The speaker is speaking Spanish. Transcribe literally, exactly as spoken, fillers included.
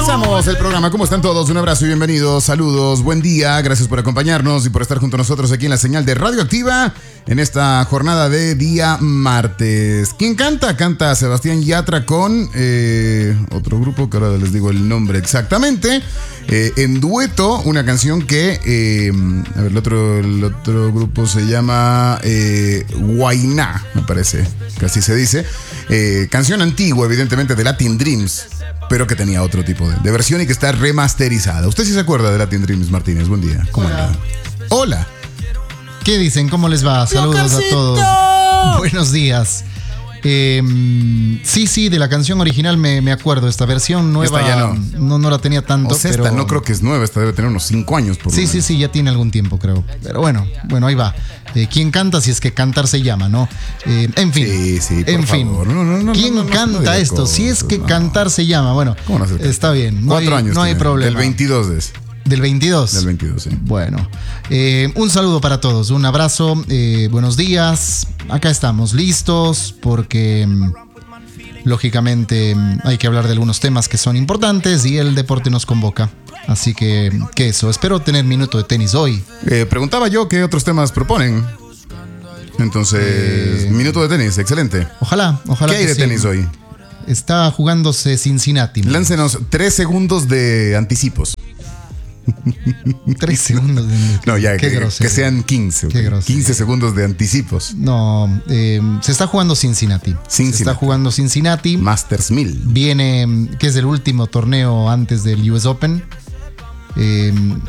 Comenzamos el programa. ¿Cómo están todos? Un abrazo y bienvenidos. Saludos, buen día. Gracias por acompañarnos y por estar junto a nosotros aquí en la señal de Radioactiva en esta jornada de día martes. ¿Quién canta? Canta Sebastián Yatra con eh, otro grupo que ahora les digo el nombre exactamente. Eh, en dueto, una canción que eh, a ver, el otro, el otro grupo se llama eh, Guainá, me parece que así se dice. Eh, canción antigua, evidentemente, de Latin Dreams, pero que tenía otro tipo de, de versión y que está remasterizada. ¿Usted sí se acuerda de Latin Dreams, Martínez? Buen día. ¿Cómo Hola. anda? Hola. ¿Qué dicen? ¿Cómo les va? Saludos a todos. Buenos días. Eh, sí, sí, de la canción original me, me acuerdo. Esta versión nueva Esta ya no. no, no la tenía tanto. O sea, pero... esta no creo que es nueva, esta debe tener unos cinco años por lo Sí, menos. sí, sí, ya tiene algún tiempo, creo. Pero bueno, bueno, ahí va. Eh, ¿Quién canta? Si es que cantar se llama, ¿no? Eh, en fin. Sí, sí, por en fin. favor. No, no, no, ¿Quién no, no, no, canta no diga esto? cosas, si es que no. cantar se llama. Bueno, ¿Cómo no se está bien. No Cuatro hay, años no hay tiene. problema. Del veintidós es. Del veintidós. Del veintidós, sí. Bueno, eh, un saludo para todos, un abrazo, eh, buenos días. Acá estamos listos porque, mm, lógicamente, mm, hay que hablar de algunos temas que son importantes y el deporte nos convoca. Así que, que eso, espero tener minuto de tenis hoy. Eh, preguntaba yo qué otros temas proponen. Entonces, Eh, minuto de tenis, excelente. Ojalá, ojalá. ¿Qué hay que de sí. tenis hoy? Está jugándose Cincinnati. Láncenos tres segundos de anticipos. Tres segundos. De... No, ya, Qué que, grosero. que sean quince. Qué ok. grosero. quince segundos de anticipos. No, eh, se está jugando Cincinnati. Cincinnati. Se está jugando Cincinnati. Masters mil. Viene, que es el último torneo antes del U S Open. Eh,